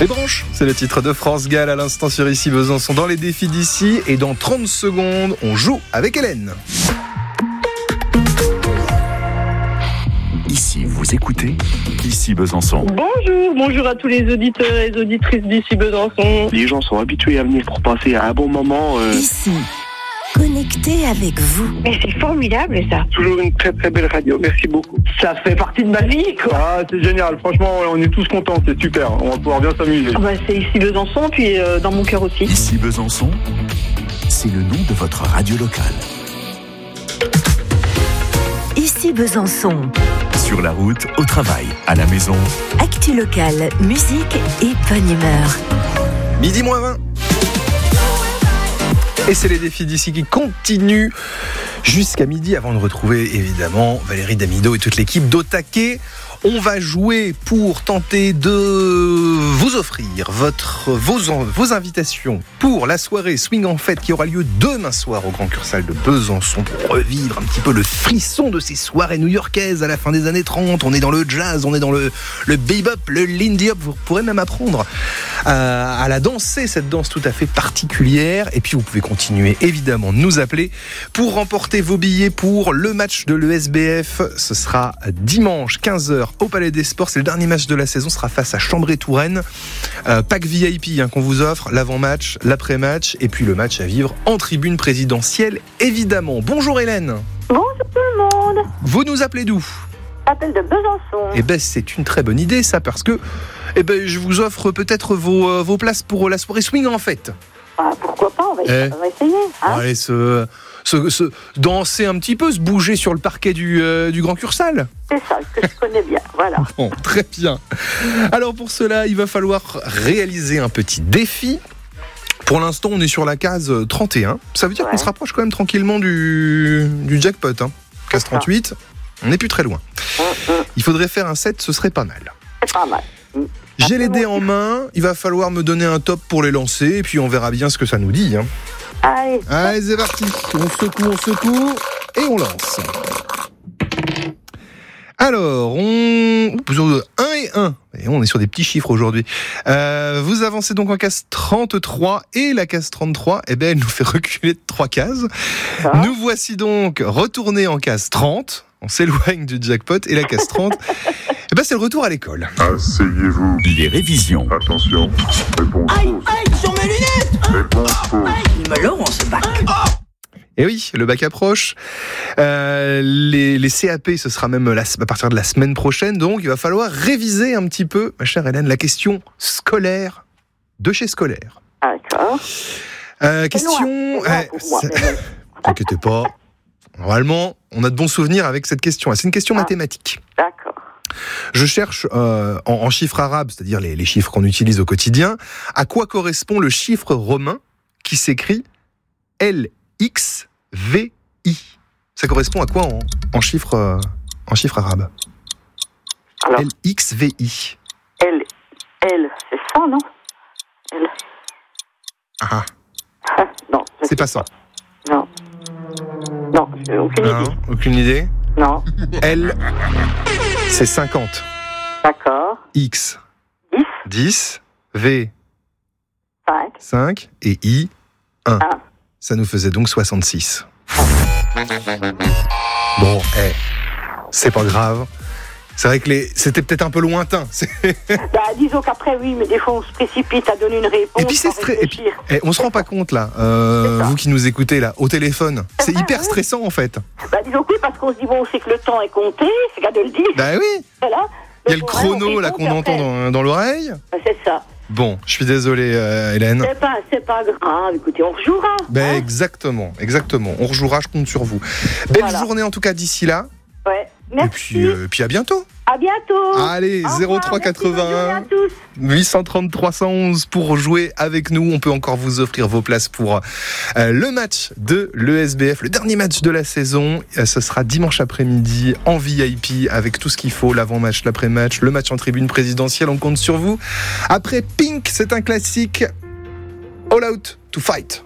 Les branches, c'est le titre de France Gall à l'instant sur Ici Besançon dans les défis d'ici. Et dans 30 secondes, on joue avec Hélène. Ici, vous écoutez Ici Besançon. Bonjour à tous les auditeurs et les auditrices d'Ici Besançon. Les gens sont habitués à venir pour passer un bon moment. Ici, connecté avec vous. Mais c'est formidable ça. Toujours une très très belle radio, merci beaucoup. Ça fait partie de ma vie quoi. Ah, c'est génial, franchement, on est tous contents, c'est super, on va pouvoir bien s'amuser. C'est Ici Besançon, puis dans mon cœur aussi. Ici Besançon, c'est le nom de votre radio locale. Ici Besançon. Sur la route, au travail, à la maison. Actu locale, musique et bonne humeur. Midi moins 20. Et c'est les défis d'ici qui continuent jusqu'à midi avant de retrouver évidemment Valérie Damido et toute l'équipe d'Au-Taquet. On va jouer pour tenter de vous offrir vos invitations pour la soirée Swing en Fête qui aura lieu demain soir au Grand Cursal de Besançon pour revivre un petit peu le frisson de ces soirées new-yorkaises à la fin des années 30. On est dans le jazz, on est dans le bebop, le lindy hop. Vous pourrez même apprendre à la danser, cette danse tout à fait particulière. Et puis vous pouvez continuer évidemment de nous appeler pour remporter vos billets pour le match de l'ESBF. Ce sera dimanche 15h au Palais des Sports. C'est le dernier match de la saison, sera face à Chambray-Touraine. Pack VIP qu'on vous offre, l'avant-match, l'après-match et puis le match à vivre en tribune présidentielle évidemment. Bonjour Hélène. Bonjour tout le monde. Vous nous appelez d'où? Appel de Besançon. C'est une très bonne idée ça, parce que je vous offre peut-être vos places pour la soirée Swing en Fête. Pourquoi pas, on va essayer. Allez, se danser un petit peu, se bouger sur le parquet du Grand Cursal. C'est ça, que je connais bien, voilà. Bon, très bien. Alors pour cela, il va falloir réaliser un petit défi. Pour l'instant, on est sur la case 31. Ça veut dire qu'on se rapproche quand même tranquillement du jackpot. Case 38, on n'est plus très loin. Il faudrait faire un 7, ce serait pas mal. C'est pas mal. J'ai les dés en main, il va falloir me donner un top pour les lancer, et puis on verra bien ce que ça nous dit. Allez, c'est parti. On secoue, et on lance. Alors, on 1 et 1. Et on est sur des petits chiffres aujourd'hui. Vous avancez donc en case 33, et la case 33, elle nous fait reculer de 3 cases. Nous voici donc retournés en case 30. On s'éloigne du jackpot, et la case 30... c'est le retour à l'école. Asseyez-vous. Les révisions. Attention. Réponse fausse. sur mes lunettes. Réponse fausse. Il me lance ce bac. Et oui, le bac approche. Les CAP, ce sera même à partir de la semaine prochaine. Donc, il va falloir réviser un petit peu, ma chère Hélène, la question scolaire de chez Scolaire. D'accord. Question... T'inquiète pas. Normalement, on a de bons souvenirs avec cette question. C'est une question mathématique. D'accord. Je cherche en chiffres arabes, c'est-à-dire les chiffres qu'on utilise au quotidien, à quoi correspond le chiffre romain qui s'écrit LXVI. Ça correspond à quoi en chiffres arabes? Alors, LXVI. L, c'est ça, non? L. Non. C'est pas ça. Non, j'ai aucune idée. Aucune idée? Non. L, c'est 50. D'accord. X, 10. 10. V, 5. 5. Et I, 1. Ça nous faisait donc 66. Bon, c'est pas grave. C'est vrai que c'était peut-être un peu lointain. Disons qu'après, oui, mais des fois, on se précipite à donner une réponse. Et puis, on se rend pas compte, là, vous qui nous écoutez, là, au téléphone. C'est hyper stressant, en fait. Disons que oui, parce qu'on se dit, on sait que le temps est compté, c'est qu'à de le dire. Oui. Voilà. Il y a le chrono, là, qu'on entend dans l'oreille. C'est ça. Bon, je suis désolé, Hélène. C'est pas grave, écoutez, on rejouera. Exactement. On rejouera, je compte sur vous. Belle journée, en tout cas, d'ici là. Ouais. Merci. Et puis à bientôt. À bientôt. Allez, 0381 830 311 pour jouer avec nous. On peut encore vous offrir vos places pour le match de l'ESBF, le dernier match de la saison. Ce sera dimanche après-midi en VIP avec tout ce qu'il faut, l'avant-match, l'après-match, le match en tribune présidentielle. On compte sur vous. Après Pink, c'est un classique. All Out to Fight.